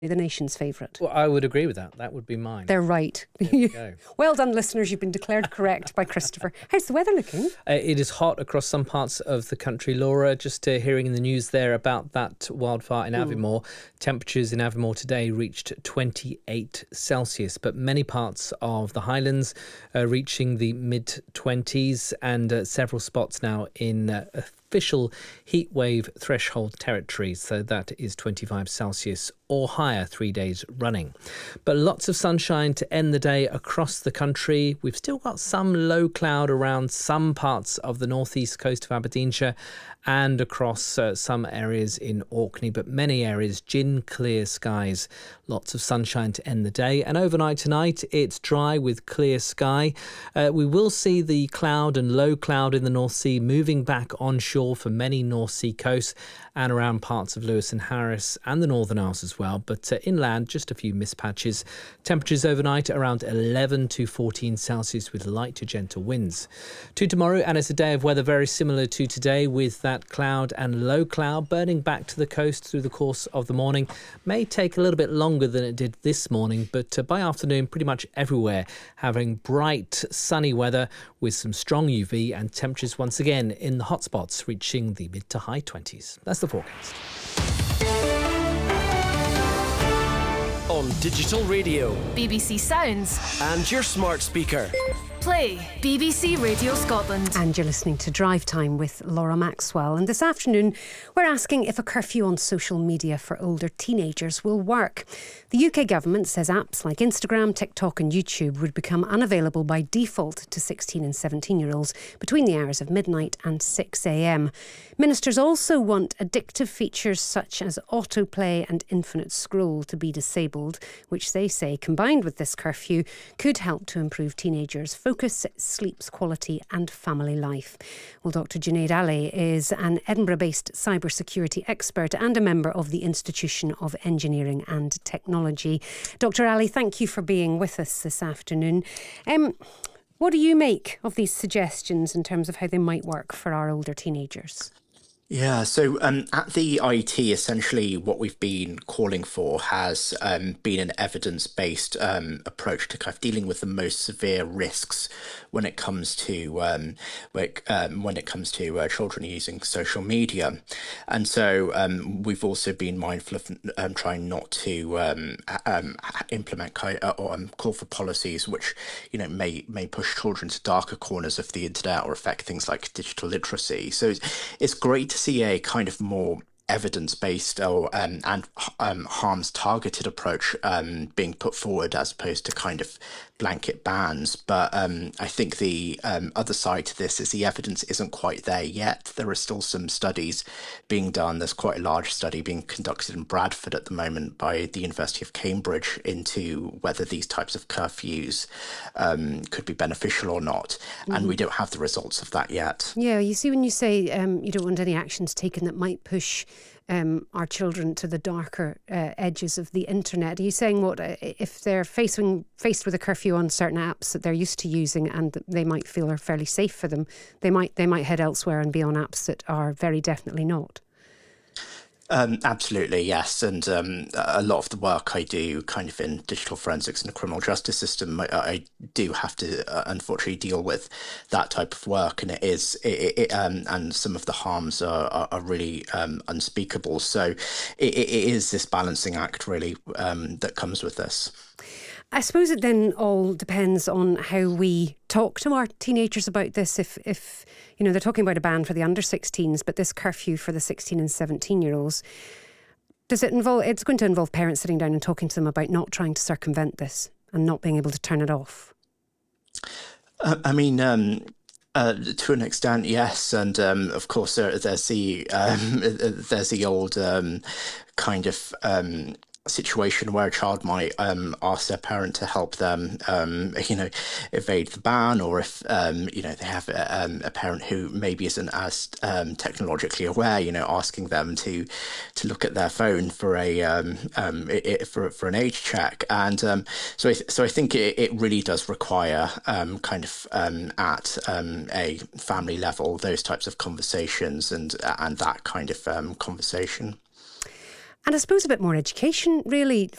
the nation's favourite. Well, I would agree with that. That would be mine. They're right. There we go. Well done, listeners. You've been declared correct by Christopher. How's the weather looking? It is hot across some parts of the country. Laura, just hearing in the news there about that wildfire in Aviemore. Temperatures in Aviemore today reached 28 Celsius, but many parts of the Highlands reaching the mid-20s and several spots now in official heatwave threshold territory. So that is 25 Celsius or higher 3 days running. But lots of sunshine to end the day across the country. We've still got some low cloud around some parts of the northeast coast of Aberdeenshire and across some areas in Orkney, but many areas gin clear skies. Lots of sunshine to end the day. And overnight tonight, it's dry with clear sky. We will see the cloud and low cloud in the North Sea moving back onshore for many North Sea coasts and around parts of Lewis and Harris and the Northern Isles as well. But inland, just a few mist patches. Temperatures overnight around 11 to 14 Celsius with light to gentle winds. To tomorrow, and it's a day of weather very similar to today with that cloud and low cloud burning back to the coast through the course of the morning. May take a little bit longer than it did this morning, but by afternoon, pretty much everywhere having bright, sunny weather with some strong UV and temperatures once again in the hotspots reaching the mid to high 20s. That's the forecast. On digital radio, BBC Sounds, and your smart speaker. Play BBC Radio Scotland. And you're listening to Drive Time with Laura Maxwell. And this afternoon, we're asking if a curfew on social media for older teenagers will work. The UK government says apps like Instagram, TikTok and YouTube would become unavailable by default to 16 and 17-year-olds between the hours of midnight and 6 a.m. Ministers also want addictive features such as autoplay and infinite scroll to be disabled, which they say, combined with this curfew, could help to improve teenagers' focus, sleep quality and family life. Well, Dr. Junaid Ali is an Edinburgh-based cybersecurity expert and a member of the Institution of Engineering and Technology. Dr. Ali, thank you for being with us this afternoon. What do you make of these suggestions in terms of how they might work for our older teenagers? Yeah, so at the IT, essentially what we've been calling for has been an evidence-based approach to kind of dealing with the most severe risks when it comes to children using social media, and so we've also been mindful of trying not to implement or call for policies which may push children to darker corners of the internet or affect things like digital literacy. So it's great to see a kind of more evidence-based and harms-targeted approach being put forward as opposed to kind of blanket bans. But I think the other side to this is the evidence isn't quite there yet. There are still some studies being done. There's quite a large study being conducted in Bradford at the moment by the University of Cambridge into whether these types of curfews could be beneficial or not. Mm-hmm. And we don't have the results of that yet. Yeah, you see, when you say you don't want any actions taken that might push our children to the darker edges of the internet. Are you saying if they're faced with a curfew on certain apps that they're used to using and that they might feel are fairly safe for them, they might head elsewhere and be on apps that are very definitely not? Absolutely, yes. And a lot of the work I do kind of in digital forensics and the criminal justice system, I do have to unfortunately deal with that type of work. And and some of the harms are really unspeakable. So it is this balancing act really that comes with this. I suppose it then all depends on how we talk to our teenagers about this. If they're talking about a ban for the under 16s, but this curfew for the 16 and 17-year-olds, does it involve? It's going to involve parents sitting down and talking to them about not trying to circumvent this and not being able to turn it off. To an extent, yes, and of course there's the old kind of situation where a child might ask their parent to help them evade the ban, or if they have a parent who maybe isn't as technologically aware, asking them to look at their phone for for an age check. And so I think it really does require at a family level those types of conversations and that kind of conversation. And I suppose a bit more education, really,